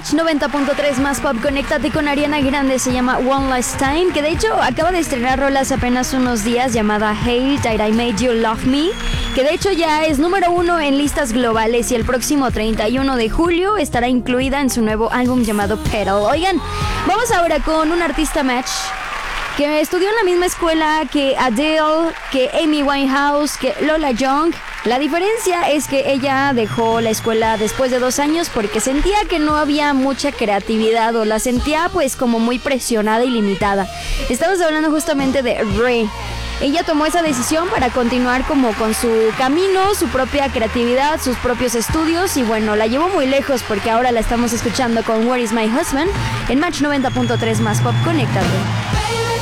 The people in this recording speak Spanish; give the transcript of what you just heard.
Match 90.3 más pop, conéctate con Ariana Grande, se llama One Last Time, que de hecho acaba de estrenar rolas apenas unos días llamada Hey, That I Made You Love Me, que de hecho ya es número 1 en listas globales y el próximo 31 de julio estará incluida en su nuevo álbum llamado Petal. Oigan, vamos ahora con un artista Match que estudió en la misma escuela que Adele, que Amy Winehouse, que Lola Young. La diferencia es que ella dejó la escuela después de 2 años porque sentía que no había mucha creatividad o la sentía pues como muy presionada y limitada. Estamos hablando justamente de Rey. Ella tomó esa decisión para continuar como con su camino, su propia creatividad, sus propios estudios y bueno, la llevó muy lejos porque ahora la estamos escuchando con Where Is My Husband en Match 90.3 más pop, conéctate.